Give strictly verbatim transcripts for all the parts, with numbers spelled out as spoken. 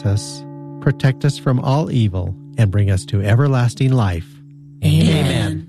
us, protect us from all evil, and bring us to everlasting life. Amen.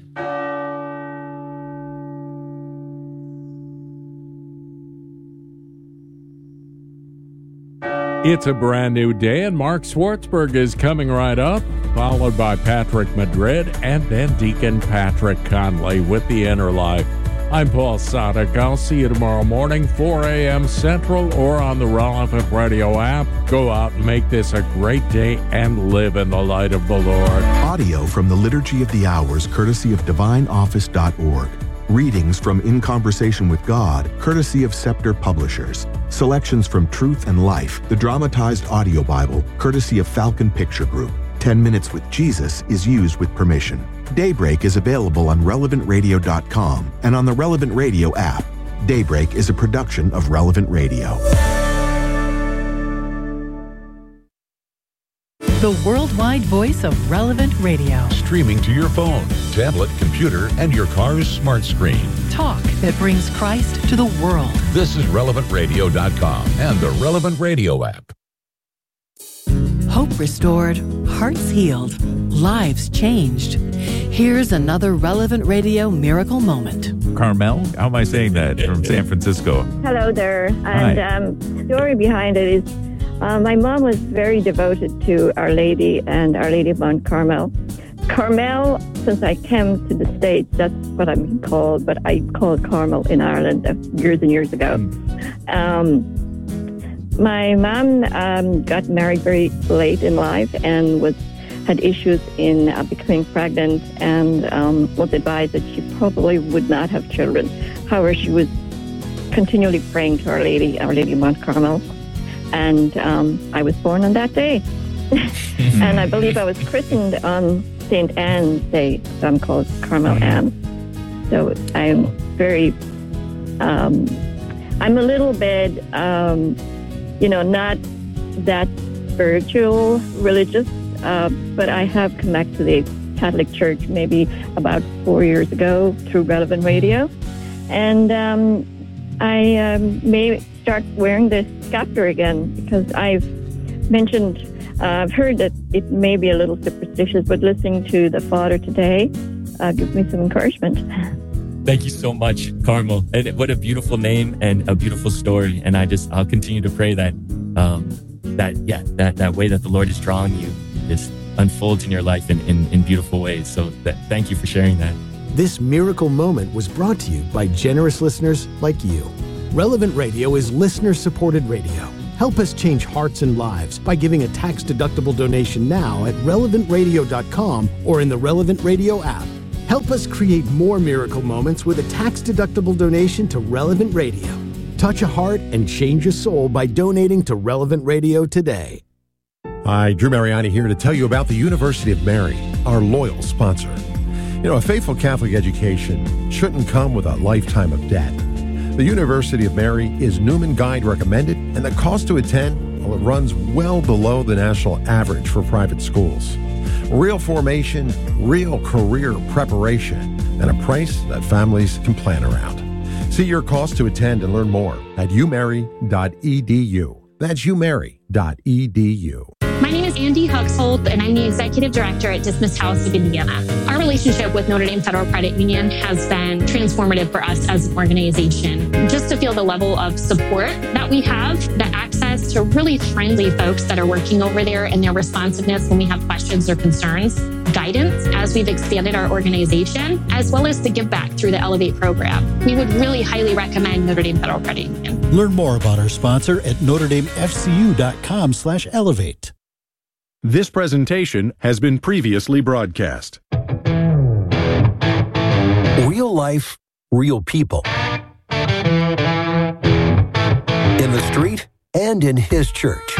It's a brand new day, and Mark Schwartzberg is coming right up, followed by Patrick Madrid, and then Deacon Patrick Conley with the Inner Life. I'm Paul Sadek. I'll see you tomorrow morning, four a.m. Central, or on the Relevant Radio app. Go out and make this a great day and live in the light of the Lord. Audio from the Liturgy of the Hours, courtesy of divine office dot org. Readings from In Conversation with God, courtesy of Scepter Publishers. Selections from Truth and Life, the dramatized audio Bible, courtesy of Falcon Picture Group. Ten Minutes with Jesus is used with permission. Daybreak is available on relevant radio dot com and on the Relevant Radio app. Daybreak is a production of Relevant Radio. The worldwide voice of Relevant Radio. Streaming to your phone, tablet, computer, and your car's smart screen. Talk that brings Christ to the world. This is relevant radio dot com and the Relevant Radio app. Hope restored, hearts healed, lives changed. Here's another Relevant Radio miracle moment. Carmel, how am I saying that, from San Francisco? Hello there. And um, the story behind it is uh, my mom was very devoted to Our Lady and Our Lady of Mount Carmel. Carmel, since I came to the States, that's what I'm being called, but I called Carmel in Ireland years and years ago. Um, my mom um, got married very late in life and was had issues in uh, becoming pregnant and um, was advised that she probably would not have children. However, she was continually praying to Our Lady, Our Lady of Mount Carmel, and um, I was born on that day. And I believe I was christened on Saint Anne's Day, so I'm called Carmel Anne. So I'm very, um, I'm a little bit, um, you know, not that spiritual, religious, uh, but I have come back to the Catholic Church maybe about four years ago through Relevant Radio. And um, I um, may start wearing this scepter again because I've mentioned Uh, I've heard that it may be a little superstitious, but listening to the Father today uh, gives me some encouragement. Thank you so much, Carmel. And what a beautiful name and a beautiful story. And I just, I'll continue to pray that, um, that, yeah, that, that way that the Lord is drawing you just unfolds in your life in, in, in beautiful ways. So that, thank you for sharing that. This miracle moment was brought to you by generous listeners like you. Relevant Radio is listener-supported radio. Help us change hearts and lives by giving a tax-deductible donation now at relevant radio dot com or in the Relevant Radio app. Help us create more miracle moments with a tax-deductible donation to Relevant Radio. Touch a heart and change a soul by donating to Relevant Radio today. Hi, Drew Mariani here to tell you about the University of Mary, our loyal sponsor. You know, a faithful Catholic education shouldn't come with a lifetime of debt. The University of Mary is Newman Guide recommended, and the cost to attend, well, it runs well below the national average for private schools. Real formation, real career preparation, and a price that families can plan around. See your cost to attend and learn more at u mary dot e d u. That's u mary dot e d u. My name is Andy Huxhold, and I'm the Executive Director at Dismissed House of Indiana. Our relationship with Notre Dame Federal Credit Union has been transformative for us as an organization. Just to feel the level of support that we have, the access to really friendly folks that are working over there and their responsiveness when we have questions or concerns, guidance as we've expanded our organization, as well as the give back through the Elevate program. We would really highly recommend Notre Dame Federal Credit Union. Learn more about our sponsor at notre dame f c u dot com slash elevate. This presentation has been previously broadcast. Real life, real people. In the street and in his church.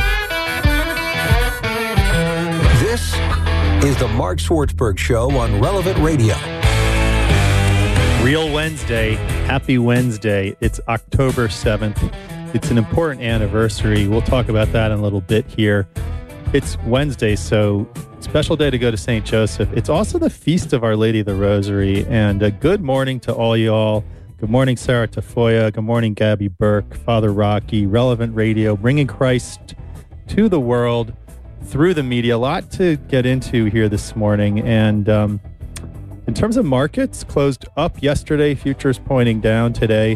This is the Mark Schwartzberg Show on Relevant Radio. Real Wednesday. Happy Wednesday. It's October seventh. It's an important anniversary. We'll talk about that in a little bit here. It's Wednesday, so special day to go to Saint Joseph. It's also the Feast of Our Lady of the Rosary. And a good morning to all y'all. Good morning, Sarah Tafoya. Good morning, Gabby Burke, Father Rocky, Relevant Radio, bringing Christ to the world. through the media. A lot to get into here this morning. And um, in terms of markets, closed up yesterday, futures pointing down today.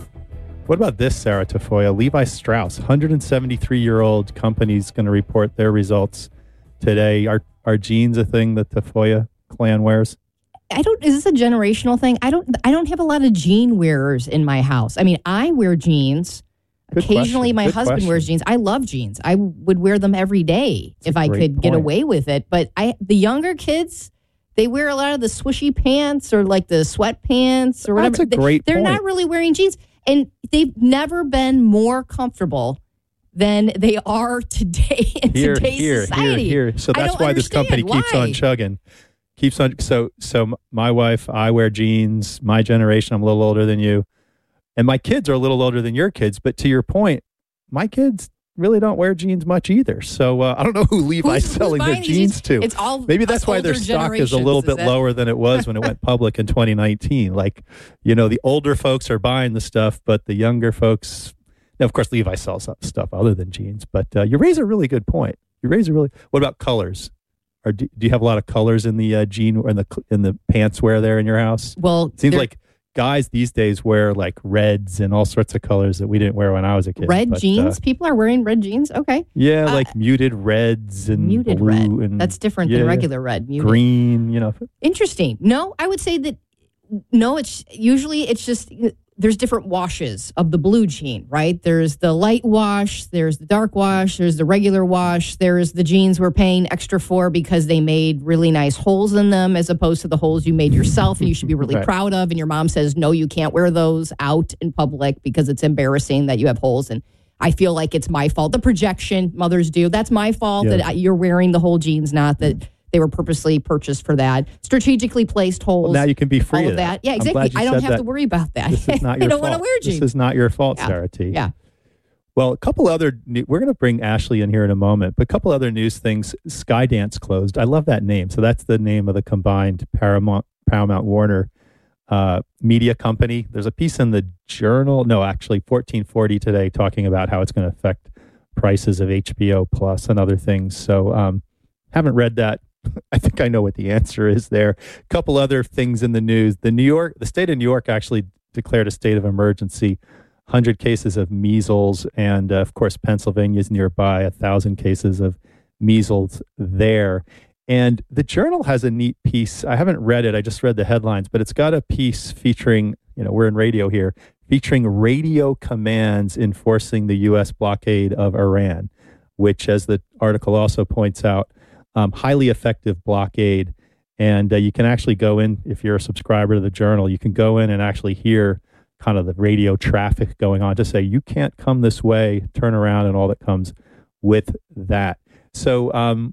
What about this, Sarah Tafoya? Levi Strauss, one hundred seventy-three-year-old company, is going to report their results today. Are are jeans a thing that Tafoya clan wears? I don't. Is this a generational thing? I don't. I don't have a lot of jean wearers in my house. I mean, I wear jeans. Good Occasionally, question. my Good husband question. wears jeans. I love jeans. I would wear them every day if I great could get point. away with it. But I, the younger kids, they wear a lot of the swishy pants or like the sweatpants or whatever. That's a great They're point. not really wearing jeans, and they've never been more comfortable than they are today in Here, today's here, society. here, here. So I that's don't why this company understand. keeps Why? on chugging. Keeps on. So, so m- my wife, I wear jeans. My generation, I'm a little older than you, and my kids are a little older than your kids. But to your point, my kids really don't wear jeans much either. So uh, I don't know who Levi's Who's- who's selling their buying these jeans to. It's all Maybe that's us why their older stock is a little generations, bit is that- lower than it was when it went public in twenty nineteen. Like, you know, the older folks are buying the stuff, but the younger folks. Now, of course, Levi sells stuff other than jeans. But uh, you raise a really good point. You raise a really. What about colors? Or do, do you have a lot of colors in the uh, jean or in the in the pants wear there in your house? Well, it seems there- like guys these days wear like reds and all sorts of colors that we didn't wear when I was a kid. Red But, jeans? uh, People are wearing red jeans? Okay. yeah, Uh, like muted reds and muted blue red. and That's different yeah, than regular red. Muted. green. You know, Interesting. No, I would say that no, it's usually it's just there's different washes of the blue jean, right? There's the light wash, there's the dark wash, there's the regular wash, there's the jeans we're paying extra for because they made really nice holes in them as opposed to the holes you made yourself and you should be really Right. proud of. And your mom says, no, you can't wear those out in public because it's embarrassing that you have holes. And I feel like it's my fault. The projection mothers do. That's my fault Yeah. that I- you're wearing the whole jeans, not that they were purposely purchased for that. Strategically placed holes. well, now you can be free all of of that. that. Yeah, I'm exactly. glad you I don't said have that. to worry about that. This is not I your don't fault. want to wear jeans. This is not your fault, Yeah. Sarah T. Yeah. Well, a couple other, new, we're going to bring Ashley in here in a moment, but a couple other news things. Skydance closed. I love that name. So that's the name of the combined Paramount, Paramount Warner uh, media company. There's a piece in the Journal, no, actually fourteen forty today, talking about how it's going to affect prices of H B O Plus and other things. So um, haven't read that. I think I know what the answer is there. A couple other things in the news. The New York, the state of New York actually declared a state of emergency. one hundred cases of measles, and uh, of course, Pennsylvania is nearby. A thousand cases of measles there. And the Journal has a neat piece. I haven't read it. I just read the headlines, but it's got a piece featuring, you know, we're in radio here, featuring radio commands enforcing the U S blockade of Iran, which, as the article also points out, um, highly effective blockade. And uh, you can actually go in, if you're a subscriber to the Journal, you can go in and actually hear kind of the radio traffic going on to say, you can't come this way, turn around, and all that comes with that. So um,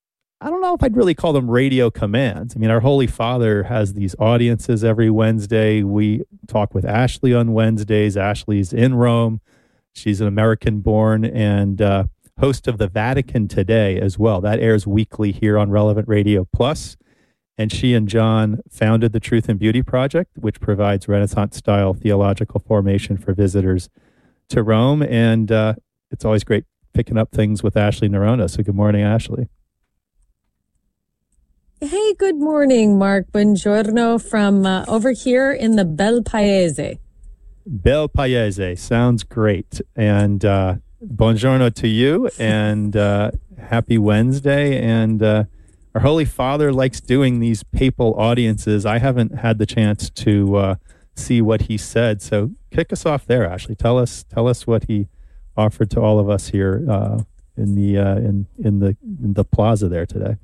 I don't know if I'd really call them radio commands. I mean, our Holy Father has these audiences every Wednesday. We talk with Ashley on Wednesdays. Ashley's in Rome. She's an American born and uh, host of the Vatican Today as well. That airs weekly here on Relevant Radio Plus. And she and John founded the Truth and Beauty Project, which provides Renaissance-style theological formation for visitors to Rome. And uh, it's always great picking up things with Ashley Nerona. So good morning, Ashley. Hey, good morning, Mark. Buongiorno from uh, over here in the Bel Paese. Bel Paese. Sounds great. And uh, buongiorno to you, and uh, happy Wednesday. And uh, our Holy Father likes doing these papal audiences. I haven't had the chance to uh, see what he said. So kick us off there, Ashley. Tell us tell us what he offered to all of us here uh, in the uh, in in the in the plaza there today.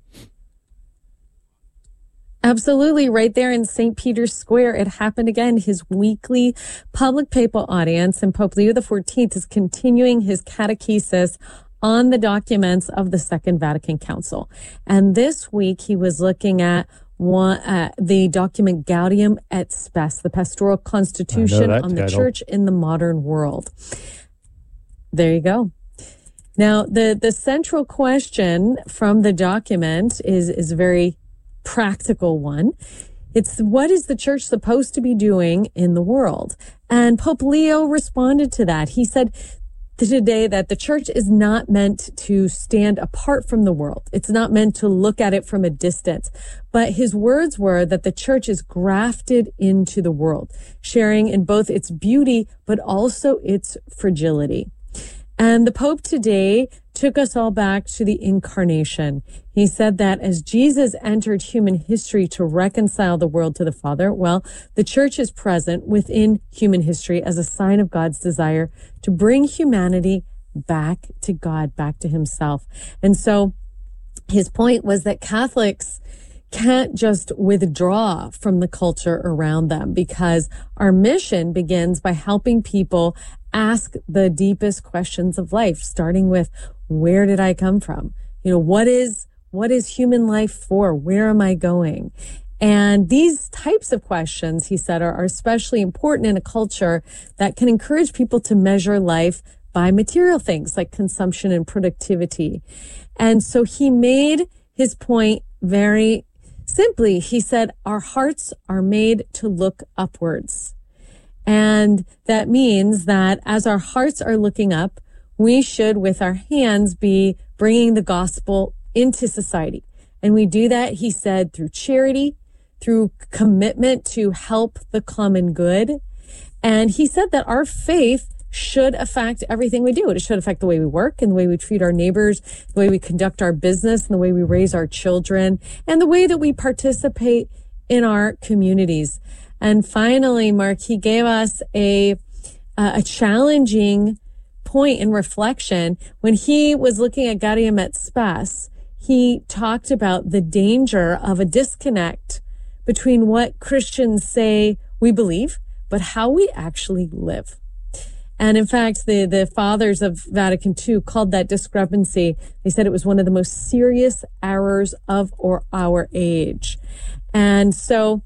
Absolutely, right there in Saint Peter's Square. It happened again. His weekly public papal audience, and Pope Leo the fourteenth is continuing his catechesis on the documents of the Second Vatican Council. And this week he was looking at one, uh, the document Gaudium et Spes, the pastoral constitution on the title. church in the modern world. There you go. Now, the, the central question from the document is, is a very practical one. It's what is the church supposed to be doing in the world? And Pope Leo responded to that. He said, today that the church is not meant to stand apart from the world. It's not meant to look at it from a distance. But his words were that the church is grafted into the world, sharing in both its beauty, but also its fragility. And the Pope today took us all back to the incarnation. He said that as Jesus entered human history to reconcile the world to the Father, well, the church is present within human history as a sign of God's desire to bring humanity back to God, back to himself. And so his point was that Catholics can't just withdraw from the culture around them, because our mission begins by helping people ask the deepest questions of life, starting with, where did I come from? You know, what is, what is human life for? Where am I going? And these types of questions, he said, are, are especially important in a culture that can encourage people to measure life by material things like consumption and productivity. And so he made his point very simply. He said, our hearts are made to look upwards. And that means that as our hearts are looking up, we should, with our hands, be bringing the gospel into society. And we do that, he said, through charity, through commitment to help the common good. And he said that our faith should affect everything we do. It should affect the way we work and the way we treat our neighbors, the way we conduct our business and the way we raise our children, and the way that we participate in our communities. And finally, Mark, he gave us a, uh, a challenging point in reflection. When he was looking at Gaudium et Spes, he talked about the danger of a disconnect between what Christians say we believe, but how we actually live. And in fact, the, the fathers of Vatican Two called that discrepancy, they said it was one of the most serious errors of or our age. And so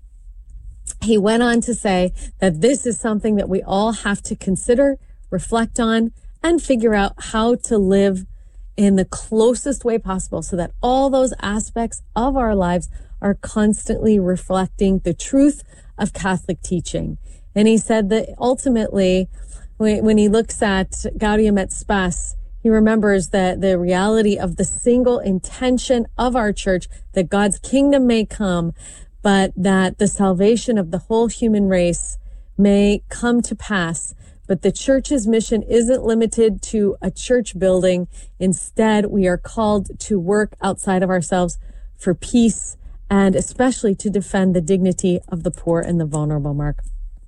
he went on to say that this is something that we all have to consider, reflect on, and figure out how to live in the closest way possible so that all those aspects of our lives are constantly reflecting the truth of Catholic teaching. And he said that ultimately, when he looks at Gaudium et Spes, he remembers that the reality of the single intention of our church, that God's kingdom may come, but that the salvation of the whole human race may come to pass. But the church's mission isn't limited to a church building. Instead, we are called to work outside of ourselves for peace and especially to defend the dignity of the poor and the vulnerable, Mark.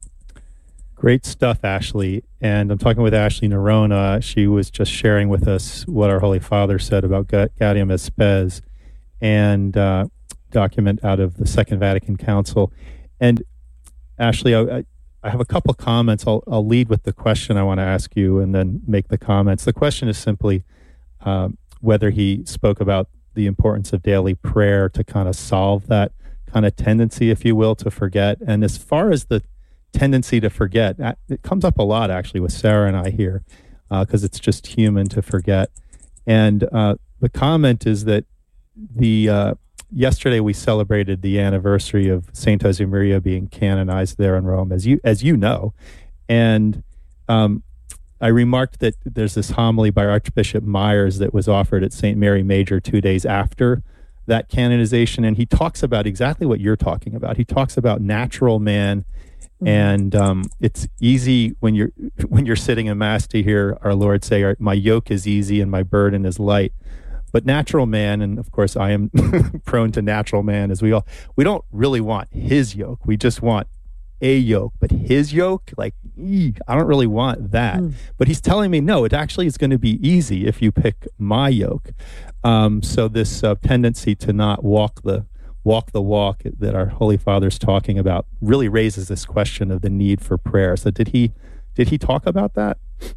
Great stuff, Ashley. And I'm talking with Ashley Nerona. She was just sharing with us what our Holy Father said about Gaudium et Spes and uh, document out of the Second Vatican Council. And Ashley, I, I have a couple comments. I'll, I'll lead with the question I want to ask you and then make the comments. The question is simply uh, whether he spoke about the importance of daily prayer to kind of solve that kind of tendency, if you will, to forget. And as far as the tendency to forget, it comes up a lot actually with Sarah and I here, because uh, it's just human to forget. And uh, the comment is that the uh, yesterday we celebrated the anniversary of Saint Josemaria being canonized there in Rome, as you as you know, and um, I remarked that there's this homily by Archbishop Myers that was offered at Saint Mary Major two days after that canonization, and he talks about exactly what you're talking about. He talks about natural man. And um, it's easy when you're when you're sitting in Mass to hear our Lord say, "My yoke is easy and my burden is light." But natural man, and of course I am prone to natural man, as we all, we don't really want his yoke. We just want a yoke. But his yoke, like, ee, I don't really want that. Mm. But he's telling me, no, it actually is going to be easy if you pick my yoke. Um, so this uh, tendency to not walk the walk the walk that our Holy Father's talking about really raises this question of the need for prayer. So did he did he talk about that?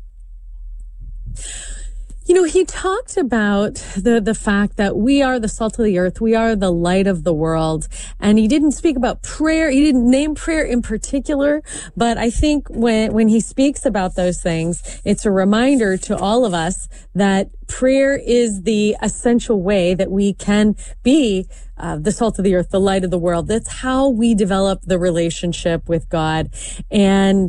You know, he talked about the, the fact that we are the salt of the earth. We are the light of the world. And he didn't speak about prayer. He didn't name prayer in particular. But I think when, when he speaks about those things, it's a reminder to all of us that prayer is the essential way that we can be uh, the salt of the earth, the light of the world. That's how we develop the relationship with God. And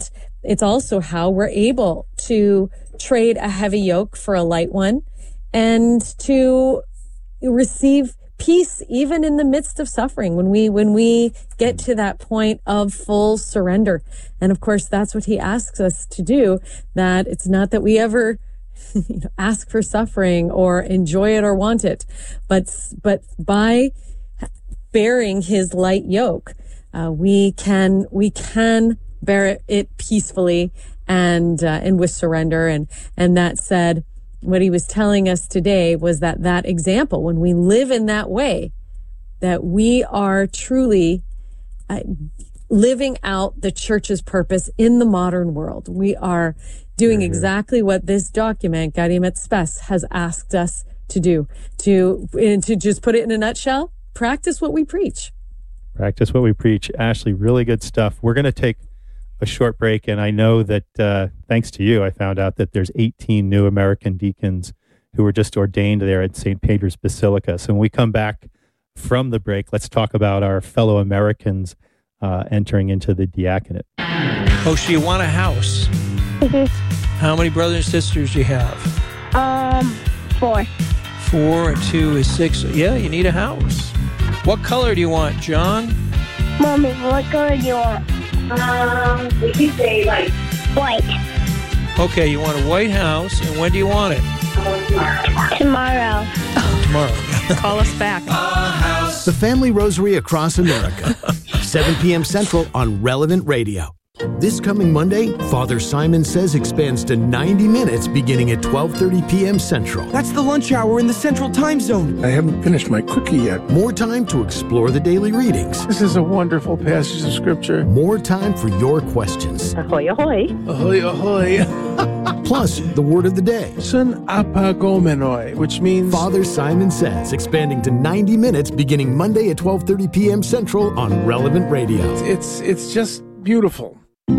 it's also how we're able to trade a heavy yoke for a light one and to receive peace even in the midst of suffering when we when we get to that point of full surrender. And of course, that's what he asks us to do, that it's not that we ever you know, ask for suffering or enjoy it or want it, but but by bearing his light yoke, uh, we can we can bear it peacefully and uh, and with surrender. And and that said, what he was telling us today was that that example, when we live in that way, that we are truly uh, living out the church's purpose in the modern world. We are doing mm-hmm. exactly what this document, Gaudium et Spes, has asked us to do. To, and to just put it in a nutshell, practice what we preach. Practice what we preach. Ashley, really good stuff. We're going to take a short break, and I know that uh, thanks to you, I found out that there's eighteen new American deacons who were just ordained there at Saint Peter's Basilica. So when we come back from the break, let's talk about our fellow Americans uh, entering into the diaconate. Oh, so you want a house? Mm-hmm. How many brothers and sisters do you have? Um, four. Four and two is six. Yeah, you need a house. What color do you want, John? Mommy, what color do you want? Um, we could say like white. Okay, you want a white house, and when do you want it? Tomorrow. Tomorrow. Call us back. The Family Rosary Across America, seven p.m. Central on Relevant Radio. This coming Monday, Father Simon Says expands to ninety minutes beginning at twelve thirty p.m. Central. That's the lunch hour in the Central Time Zone. I haven't finished my cookie yet. More time to explore the daily readings. This is a wonderful passage of Scripture. More time for your questions. Ahoy, ahoy. Ahoy, ahoy. Plus, the word of the day. Sun apagomenoi, which means... Father Simon Says, expanding to ninety minutes beginning Monday at twelve thirty p.m. Central on Relevant Radio. It's, it's just beautiful.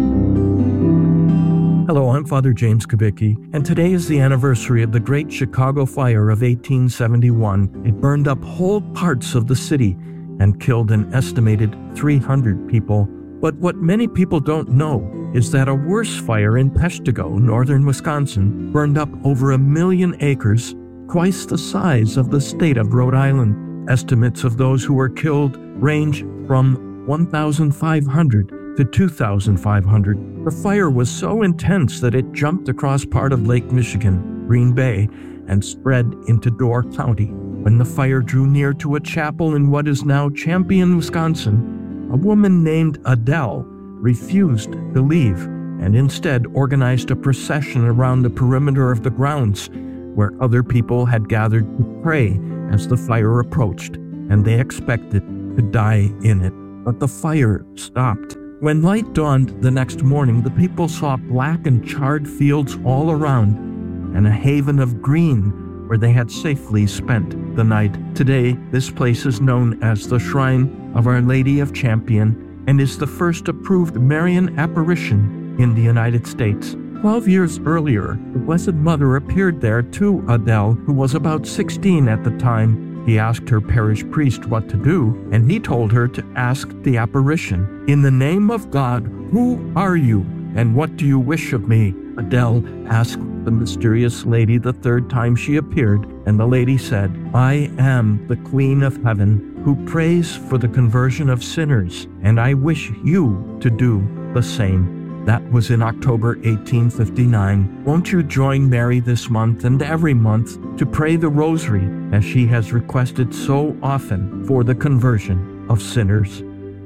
Hello, I'm Father James Kubicki, and today is the anniversary of the Great Chicago Fire of eighteen seventy-one. It burned up whole parts of the city and killed an estimated three hundred people. But what many people don't know is that a worse fire in Peshtigo, northern Wisconsin, burned up over a million acres, twice the size of the state of Rhode Island. Estimates of those who were killed range from one thousand five hundred to two thousand five hundred. The fire was so intense that it jumped across part of Lake Michigan, Green Bay, and spread into Door County. When the fire drew near to a chapel in what is now Champion, Wisconsin, a woman named Adele refused to leave and instead organized a procession around the perimeter of the grounds where other people had gathered to pray as the fire approached, and they expected to die in it. But the fire stopped. When light dawned the next morning, the people saw black and charred fields all around and a haven of green where they had safely spent the night. Today, this place is known as the Shrine of Our Lady of Champion and is the first approved Marian apparition in the United States. Twelve years earlier, the Blessed Mother appeared there to Adele, who was about sixteen at the time. He asked her parish priest what to do, and he told her to ask the apparition, "In the name of God, who are you, and what do you wish of me?" Adele asked the mysterious lady the third time she appeared, and the lady said, "I am the Queen of Heaven, who prays for the conversion of sinners, and I wish you to do the same." That was in October eighteen fifty-nine. Won't you join Mary this month and every month to pray the Rosary as she has requested so often for the conversion of sinners?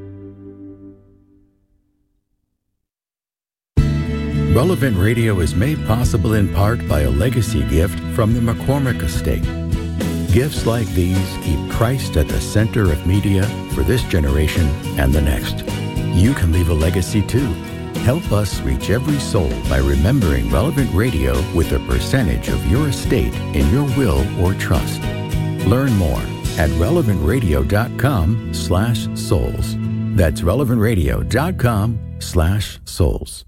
Relevant Radio is made possible in part by a legacy gift from the McCormick Estate. Gifts like these keep Christ at the center of media for this generation and the next. You can leave a legacy too. Help us reach every soul by remembering Relevant Radio with a percentage of your estate in your will or trust. Learn more at relevantradio.com slash souls. That's relevantradio.com slash souls.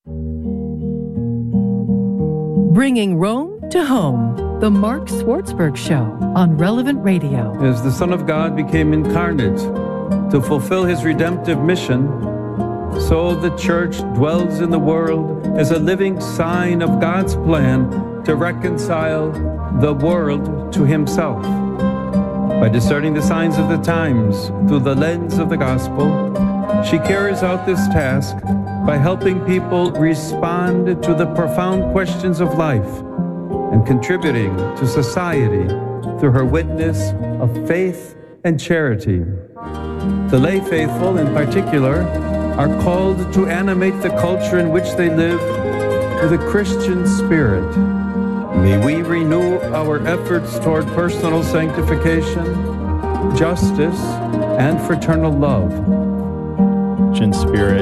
Bringing Rome to home. The Mark Swartzberg Show on Relevant Radio. As the Son of God became incarnate to fulfill his redemptive mission, So the church dwells in the world as a living sign of God's plan to reconcile the world to himself. By discerning the signs of the times through the lens of the gospel, she carries out this task by helping people respond to the profound questions of life and contributing to society through her witness of faith and charity. The lay faithful, in particular, are called to animate the culture in which they live with a Christian spirit. May we renew our efforts toward personal sanctification, justice, and fraternal love. Christian spirit.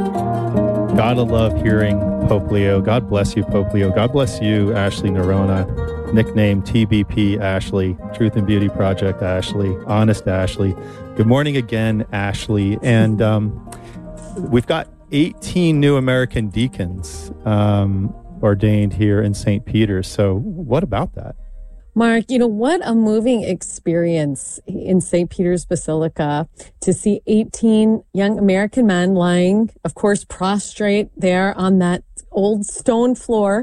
Gotta love hearing Pope Leo. God bless you, Pope Leo. God bless you, Ashley Nerona, nickname T B P Ashley, Truth and Beauty Project Ashley, Honest Ashley. Good morning again, Ashley. And um, we've got eighteen new American deacons um, ordained here in Saint Peter's. So what about that? Mark, you know, what a moving experience in Saint Peter's Basilica to see eighteen young American men lying, of course, prostrate there on that old stone floor,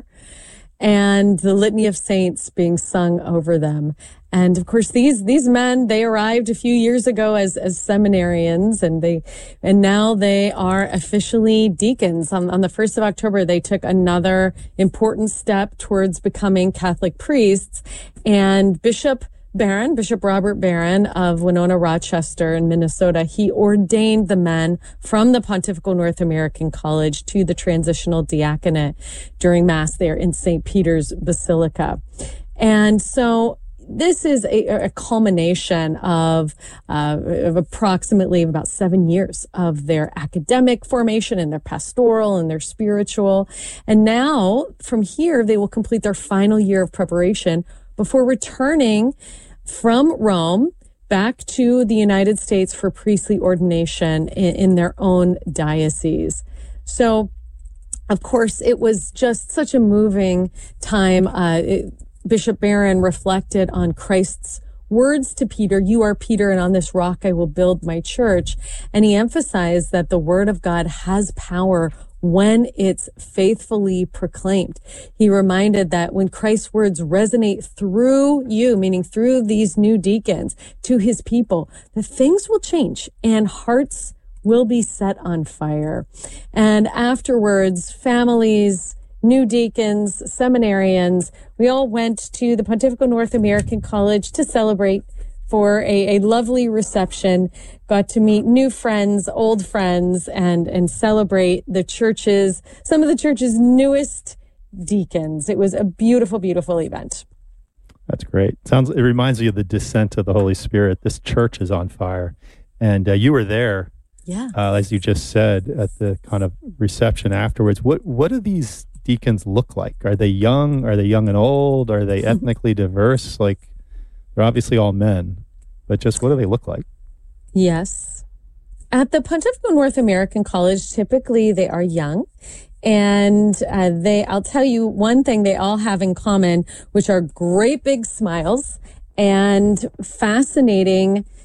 and the Litany of Saints being sung over them. And of course, these these men, they arrived a few years ago as as seminarians, and they and now they are officially deacons. On, on the first of October, they took another important step towards becoming Catholic priests. And Bishop Barron, Bishop Robert Barron of Winona Rochester in Minnesota, he ordained the men from the Pontifical North American College to the transitional diaconate during Mass there in Saint Peter's Basilica. And so this is a, a culmination of, uh, of approximately about seven years of their academic formation and their pastoral and their spiritual. And now from here, they will complete their final year of preparation before returning from Rome back to the United States for priestly ordination in, in their own diocese. So, of course, it was just such a moving time. Uh, it, Bishop Barron reflected on Christ's words to Peter, "You are Peter, and on this rock I will build my church." And he emphasized that the word of God has power when it's faithfully proclaimed. He reminded that when Christ's words resonate through you, meaning through these new deacons to his people, that things will change and hearts will be set on fire. And afterwards, families, new deacons, seminarians, we all went to the Pontifical North American College to celebrate for a, a lovely reception, got to meet new friends, old friends, and, and celebrate the church's, some of the church's newest deacons. It was a beautiful, beautiful event. That's great. Sounds, it reminds me of the descent of the Holy Spirit. This church is on fire. And uh, you were there, yeah, uh, as you just said, at the kind of reception afterwards. What, what do these deacons look like? Are they young? Are they young and old? Are they ethnically diverse? Like, they're obviously all men, but just what do they look like? Yes. At the Pontifical North American College, typically they are young. And uh, they, I'll tell you one thing they all have in common, which are great big smiles and fascinating